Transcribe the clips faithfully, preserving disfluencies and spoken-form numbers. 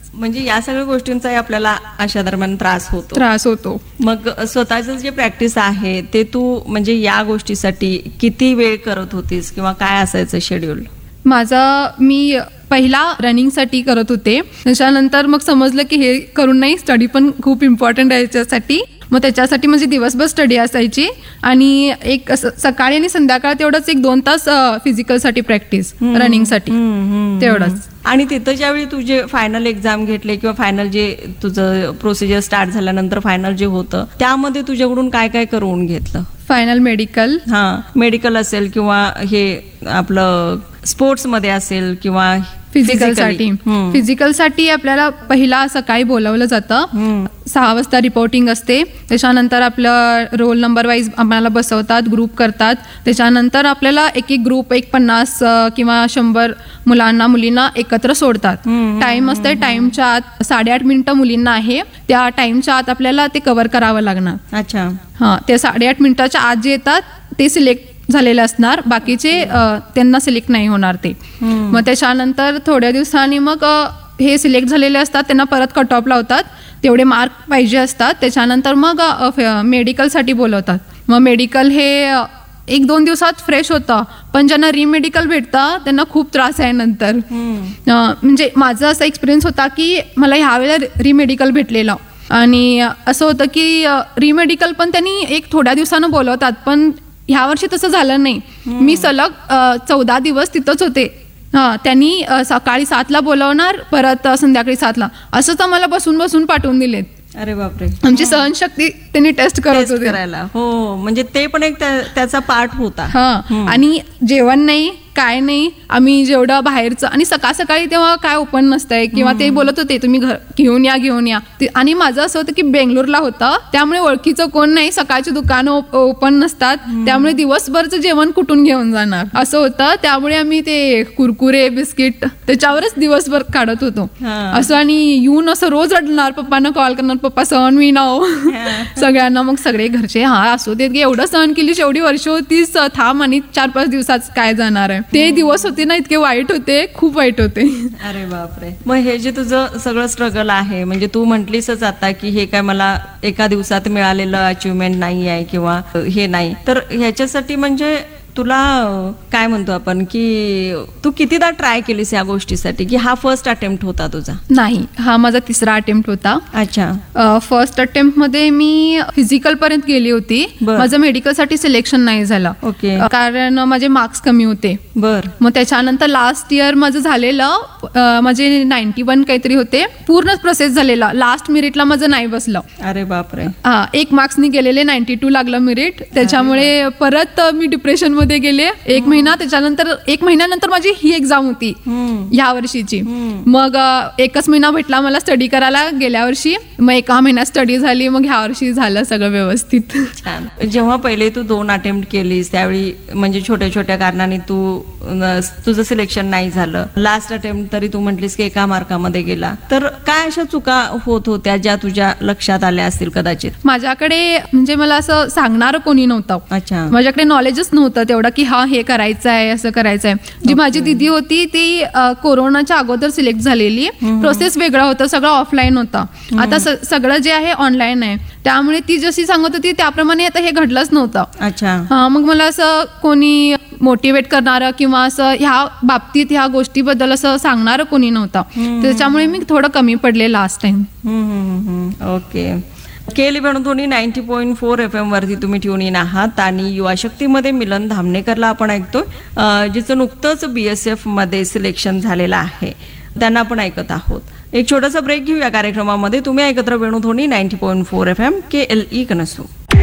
म्हणजे या सगळ्या गोष्टींचाही आपल्याला अशा दरम्यान त्रास होतो त्रास होतो मग स्वतःचं जे प्रॅक्टिस आहे ते तू म्हणजे या गोष्टीसाठी किती वेळ करत होतीस किंवा काय असायचं शेड्यूल? माझा मी पहिला रनिंगसाठी करत होते, त्याच्यानंतर मग समजलं की हे करून नाही, स्टडी पण खूप इम्पॉर्टंट आहे याच्यासाठी. मग त्याच्यासाठी म्हणजे दिवसभर स्टडी असायची आणि एक सकाळी आणि संध्याकाळ तेवढंच एक दोन तास फिजिकलसाठी प्रॅक्टिस रनिंगसाठी तेवढंच. आणि तिथं ज्यावेळी तुझे फायनल एक्झाम घेतले किंवा फायनल जे तुझं प्रोसिजर स्टार्ट झाल्यानंतर फायनल जे होतं त्यामध्ये तुझ्याकडून काय काय करून घेतलं? फायनल मेडिकल, हा मेडिकल असेल किंवा हे आपलं स्पोर्ट्स मध्ये असेल किंवा फिजिकलसाठी. फिजिकलसाठी आपल्याला पहिला सकाळी बोलवलं जातं, सहा वाजता रिपोर्टिंग असते. त्याच्यानंतर आपलं रोल नंबर वाईज आम्हाला बसवतात, ग्रुप करतात. त्याच्यानंतर आपल्याला एक एक ग्रुप एक पन्नास किंवा शंभर मुलांना मुलींना एकत्र सोडतात. टाइम असते, टाइमच्या आत साडेआठ मिनिटं मुलींना आहे, त्या टाइमच्या आत आपल्याला ते कव्हर करावं लागणार. अच्छा. हा, ते साडेआठ मिनिटाच्या आत जे येतात ते सिलेक्ट झालेले असणार, बाकीचे त्यांना सिलेक्ट नाही होणार ते. मग त्याच्यानंतर थोड्या दिवसांनी मग हे सिलेक्ट झालेले असतात त्यांना परत कट ऑफ लावतात, तेवढे मार्क पाहिजे असतात. त्याच्यानंतर मग मेडिकलसाठी बोलवतात. मग मेडिकल हे एक दोन दिवसात फ्रेश होतं, पण ज्यांना रिमेडिकल भेटतं त्यांना खूप त्रास आहे नंतर. म्हणजे माझा असा एक्सपिरियन्स होता की मला ह्यावेळेला रिमेडिकल भेटलेलं आणि असं होतं की रिमेडिकल पण त्यांनी एक थोड्या दिवसानं बोलवतात, पण ह्या वर्षी तसं झालं नाही. मी सलग चौदा दिवस तिथंच होते. हा, त्यांनी सकाळी सातला बोलवणार, परत संध्याकाळी सातला, असंच आम्हाला बसून बसून पाठवून दिलेत. अरे बापरे. आमची सहनशक्ती त्यांनी टेस्ट करत होते करायला. हो, म्हणजे ते पण एक त्याचा पार्ट होता. हा, आणि जेवण नाही काय नाही, आम्ही जेवढं बाहेरचं, आणि सकाळ सकाळी तेव्हा काय ओपन नसतंय किंवा ते बोलत होते तुम्ही घर घेऊन या घेऊन या. आणि माझं असं होतं की बेंगलोरला होतं, त्यामुळे ओळखीचं कोण नाही, सकाळची दुकानं ओपन नसतात, त्यामुळे दिवसभरचं जेवण कुठून घेऊन जाणार असं होतं. त्यामुळे आम्ही ते कुरकुरे बिस्किट त्याच्यावरच दिवसभर काढत होतो असं. आणि येऊन असं रोज रडणार, पप्पांना कॉल करणार, पप्पा सहन मी ना हो सगळ्यांना. मग सगळे घरचे हा असू देत, एवढं सहन केलीस, एवढी वर्ष होतीस, थांब आणि चार पाच दिवसाच काय जाणार आहे. ते दिवस होते ना इतके वाईट होते, खूप वाईट होते. अरे बापरे. मग हे जे तुझं सगळं स्ट्रगल आहे, म्हणजे तू म्हटलीसच आता की हे काय मला एका दिवसात मिळालेलं अचिव्हमेंट नाही आहे किंवा हे नाही, तर ह्याच्यासाठी म्हणजे तुला काय म्हणतो आपण की तू कितीदा ट्राय केलीस या गोष्टीसाठी, की हा फर्स्ट अटेम्प्ट होता तुझा? नाही, हा माझा तिसरा अटेम्प्ट होता. अच्छा. फर्स्ट अटेम्प्ट मध्ये मी फिजिकल पर्यंत गेली होती, माझं मेडिकल साठी सिलेक्शन नाही झालं. ओके. कारण माझे मार्क्स कमी होते. बर. मग त्याच्यानंतर लास्ट इयर माझं झालेलं, माझे नाईन्टी वन काहीतरी होते, पूर्ण प्रोसेस झालेला, लास्ट मेरिटला माझं नाही बसलं. अरे बापरे. हा, एक मार्क्सनी गेलेले, नाईन्टी टू लागलं मेरिट. त्याच्यामुळे परत मी डिप्रेशन मध्ये गेले एक महिना. त्याच्यानंतर एक महिन्यानंतर माझी ही एक्झाम होती ह्या वर्षीची. मग एकच महिना भेटला मला स्टडी करायला गेल्या वर्षी, मग एका महिन्यात स्टडी झाली, मग ह्या वर्षी झालं सगळं व्यवस्थित. छान. जेव्हा पहिले तू दोन अटेम्प्ट केलीस त्यावेळी म्हणजे छोट्या छोट्या कारणाने तू तुझं सिलेक्शन नाही झालं, लास्ट अटेम्प्ट तरी तू म्हटलीस की एका मार्कामध्ये गेला, तर काय अशा चुका होत होत्या ज्या तुझ्या लक्षात आल्या असतील कदाचित? माझ्याकडे म्हणजे मला असं सांगणारं कोणी नव्हतं. अच्छा. माझ्याकडे नॉलेजच नव्हतं तेवढं की हा हे करायचं आहे असं करायचं आहे. जी माझी दिदी होती ती कोरोनाच्या अगोदर सिलेक्ट झालेली, प्रोसेस वेगळा होता, सगळं ऑफलाईन होता. आता सगळं जे आहे ऑनलाईन आहे, त्यामुळे ती जशी सांगत होती त्याप्रमाणे आता हे घडलंच नव्हतं. अच्छा. हा, मग मला असं कोणी मोटिवेट करणारं किंवा असं ह्या बाबतीत ह्या गोष्टीबद्दल असं सांगणारं कोणी नव्हतं, त्याच्यामुळे मी थोडं कमी पडले लास्ट टाइम. ओके. केली Venudhwani ninety point four F M वरती तुम्ही ट्यून इन आहात आणि युवाशक्तीमध्ये मिलन धामणेकरला आपण ऐकतोय, जिचं नुकतंच बी एस एफ मध्ये सिलेक्शन झालेलं आहे, त्यांना आपण ऐकत आहोत. एक छोटासा ब्रेक घेऊ या कार्यक्रमामध्ये. तुम्ही ऐकत्र Venudhwani ninety point four F M के एल ई कनसು.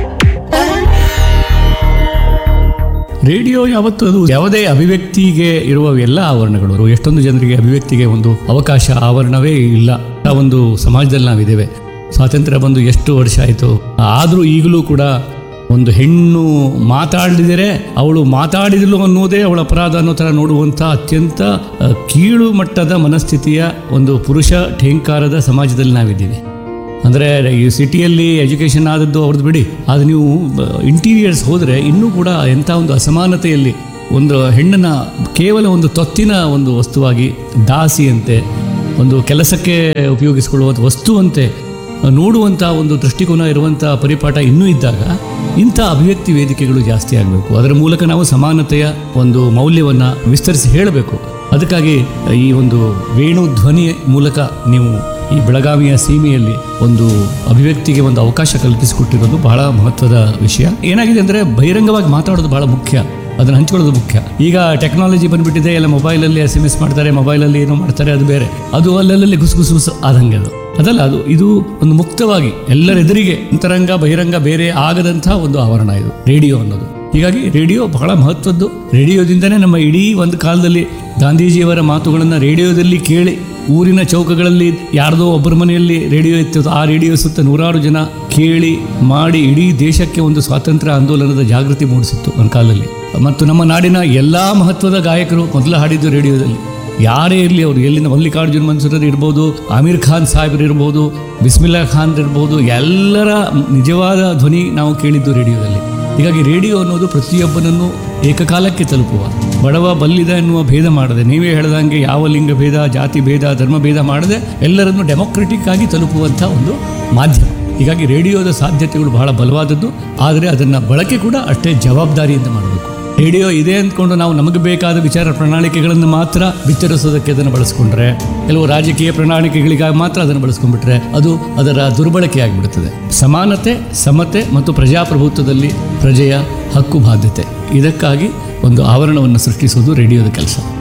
ರೇಡಿಯೋ ಯಾವತ್ತೂ ಅದು ಯಾವುದೇ ಅಭಿವ್ಯಕ್ತಿಗೆ ಇರುವ ಎಲ್ಲ ಆವರಣಗಳು, ಎಷ್ಟೊಂದು ಜನರಿಗೆ ಅಭಿವ್ಯಕ್ತಿಗೆ ಒಂದು ಅವಕಾಶ ಆವರಣವೇ ಇಲ್ಲ ಆ ಒಂದು ಸಮಾಜದಲ್ಲಿ ನಾವಿದ್ದೇವೆ. ಸ್ವಾತಂತ್ರ್ಯ ಬಂದು ಎಷ್ಟು ವರ್ಷ ಆಯಿತು, ಆದರೂ ಈಗಲೂ ಕೂಡ ಒಂದು ಹೆಣ್ಣು ಮಾತಾಡಿದರೆ ಅವಳು ಮಾತಾಡಿದಳು ಅನ್ನೋದೇ ಅವಳ ಅಪರಾಧ ಅನ್ನೋ ಥರ ನೋಡುವಂಥ ಅತ್ಯಂತ ಕೀಳು ಮಟ್ಟದ ಮನಸ್ಥಿತಿಯ ಒಂದು ಪುರುಷ ಠೇಂಕಾರದ ಸಮಾಜದಲ್ಲಿ ನಾವಿದ್ದೀವಿ. ಅಂದರೆ ಈ ಸಿಟಿಯಲ್ಲಿ ಎಜುಕೇಷನ್ ಆದದ್ದು ಅವ್ರದ್ದು ಬಿಡಿ, ಅದು ನೀವು ಇಂಟೀರಿಯರ್ಸ್ ಹೋದರೆ ಇನ್ನೂ ಕೂಡ ಎಂಥ ಒಂದು ಅಸಮಾನತೆಯಲ್ಲಿ ಒಂದು ಹೆಣ್ಣನ್ನು ಕೇವಲ ಒಂದು ತೊತ್ತಿನ ಒಂದು ವಸ್ತುವಾಗಿ ದಾಸಿಯಂತೆ ಒಂದು ಕೆಲಸಕ್ಕೆ ಉಪಯೋಗಿಸಿಕೊಳ್ಳುವಂಥ ವಸ್ತುವಂತೆ ನೋಡುವಂಥ ಒಂದು ದೃಷ್ಟಿಕೋನ ಇರುವಂಥ ಪರಿಪಾಠ ಇನ್ನೂ ಇದ್ದಾಗ ಇಂಥ ಅಭಿವ್ಯಕ್ತಿ ವೇದಿಕೆಗಳು ಜಾಸ್ತಿ ಆಗಬೇಕು. ಅದರ ಮೂಲಕ ನಾವು ಸಮಾನತೆಯ ಒಂದು ಮೌಲ್ಯವನ್ನು ವಿಸ್ತರಿಸಿ ಹೇಳಬೇಕು. ಅದಕ್ಕಾಗಿ ಈ ಒಂದು ವೇಣು ಧ್ವನಿ ಮೂಲಕ ನೀವು ಈ ಬೆಳಗಾವಿಯ ಸೀಮೆಯಲ್ಲಿ ಒಂದು ಅಭಿವ್ಯಕ್ತಿಗೆ ಒಂದು ಅವಕಾಶ ಕಲ್ಪಿಸಿಕೊಟ್ಟಿರೋದು ಬಹಳ ಮಹತ್ವದ ವಿಷಯ. ಏನಾಗಿದೆ ಅಂದರೆ ಬಹಿರಂಗವಾಗಿ ಮಾತಾಡೋದು ಬಹಳ ಮುಖ್ಯ, ಅದನ್ನು ಹಂಚ್ಕೊಳ್ಳೋದು ಮುಖ್ಯ. ಈಗ ಟೆಕ್ನಾಲಜಿ ಬಂದುಬಿಟ್ಟಿದೆ, ಎಲ್ಲ ಮೊಬೈಲಲ್ಲಿ ಎಸ್ ಎಮ್ ಎಸ್ ಮಾಡ್ತಾರೆ, ಮೊಬೈಲಲ್ಲಿ ಏನೋ ಮಾಡ್ತಾರೆ, ಅದು ಬೇರೆ. ಅದು ಅಲ್ಲಲ್ಲಿ ಗುಸು ಗುಸು ಗುಸು ಆದಂಗೆ ಅದು ಅದಲ್ಲ. ಅದು ಇದು ಒಂದು ಮುಕ್ತವಾಗಿ ಎಲ್ಲರೆದುರಿಗೆ ಅಂತರಂಗ ಬಹಿರಂಗ ಬೇರೆ ಆಗದಂಥ ಒಂದು ಆವರಣ ಇದು ರೇಡಿಯೋ ಅನ್ನೋದು. ಹೀಗಾಗಿ ರೇಡಿಯೋ ಬಹಳ ಮಹತ್ವದ್ದು. ರೇಡಿಯೋದಿಂದನೇ ನಮ್ಮ ಇಡೀ ಒಂದು ಕಾಲದಲ್ಲಿ ಗಾಂಧೀಜಿಯವರ ಮಾತುಗಳನ್ನು ರೇಡಿಯೋದಲ್ಲಿ ಕೇಳಿ, ಊರಿನ ಚೌಕಗಳಲ್ಲಿ ಯಾರ್ದೋ ಒಬ್ಬರ ಮನೆಯಲ್ಲಿ ರೇಡಿಯೋ ಇತ್ತು, ಆ ರೇಡಿಯೋ ಸುತ್ತ ನೂರಾರು ಜನ ಕೇಳಿ ಮಾಡಿ ಇಡೀ ದೇಶಕ್ಕೆ ಒಂದು ಸ್ವಾತಂತ್ರ್ಯ ಆಂದೋಲನದ ಜಾಗೃತಿ ಮೂಡಿಸಿತ್ತು ಒಂದು ಕಾಲದಲ್ಲಿ. ಮತ್ತು ನಮ್ಮ ನಾಡಿನ ಎಲ್ಲ ಮಹತ್ವದ ಗಾಯಕರು ಮೊದಲು ಹಾಡಿದ್ದು ರೇಡಿಯೋದಲ್ಲಿ. ಯಾರೇ ಇರಲಿ, ಅವರು ಎಲ್ಲಿಂದ ಮಲ್ಲಿಕಾರ್ಜುನ್ ಮನ್ಸೂರರು ಇರ್ಬೋದು, ಆಮೀರ್ ಖಾನ್ ಸಾಹೇಬ್ರು ಇರ್ಬೋದು, ಬಿಸ್ಮಿಲ್ಲಾ ಖಾನ್ ಇರ್ಬೋದು, ಎಲ್ಲರ ನಿಜವಾದ ಧ್ವನಿ ನಾವು ಕೇಳಿದ್ದು ರೇಡಿಯೋದಲ್ಲಿ. ಹೀಗಾಗಿ ರೇಡಿಯೋ ಅನ್ನೋದು ಪ್ರತಿಯೊಬ್ಬನನ್ನು ಏಕಕಾಲಕ್ಕೆ ತಲುಪುವ, ಬಡವ ಬಲ್ಲಿದ ಎನ್ನುವ ಭೇದ ಮಾಡದೆ, ನೀವೇ ಹೇಳ್ದಂಗೆ ಯಾವ ಲಿಂಗ ಭೇದ, ಜಾತಿ ಭೇದ, ಧರ್ಮ ಭೇದ ಮಾಡದೆ ಎಲ್ಲರನ್ನು ಡೆಮೊಕ್ರೆಟಿಕ್ ಆಗಿ ತಲುಪುವಂಥ ಒಂದು ಮಾಧ್ಯಮ. ಹೀಗಾಗಿ ರೇಡಿಯೋದ ಸಾಧ್ಯತೆಗಳು ಬಹಳ ಬಲವಾದದ್ದು. ಆದರೆ ಅದನ್ನು ಬಳಕೆ ಕೂಡ ಅಷ್ಟೇ ಜವಾಬ್ದಾರಿಯಿಂದ ಮಾಡಬೇಕು. ರೇಡಿಯೋ ಇದೆ ಅಂದ್ಕೊಂಡು ನಾವು ನಮಗೆ ಬೇಕಾದ ವಿಚಾರ ಪ್ರಣಾಳಿಕೆಗಳನ್ನು ಮಾತ್ರ ಬಿತ್ತರಿಸೋದಕ್ಕೆ ಅದನ್ನು ಬಳಸ್ಕೊಂಡ್ರೆ, ಕೆಲವು ರಾಜಕೀಯ ಪ್ರಣಾಳಿಕೆಗಳಿಗಾಗಿ ಮಾತ್ರ ಅದನ್ನು ಬಳಸ್ಕೊಂಡ್ಬಿಟ್ರೆ ಅದು ಅದರ ದುರ್ಬಳಕೆ ಆಗಿಬಿಡುತ್ತದೆ. ಸಮಾನತೆ, ಸಮತೆ ಮತ್ತು ಪ್ರಜಾಪ್ರಭುತ್ವದಲ್ಲಿ ಪ್ರಜೆಯ ಹಕ್ಕು ಬಾಧ್ಯತೆ, ಇದಕ್ಕಾಗಿ ಒಂದು ಆವರಣವನ್ನು ಸೃಷ್ಟಿಸುವುದು ರೇಡಿಯೋದ ಕೆಲಸ.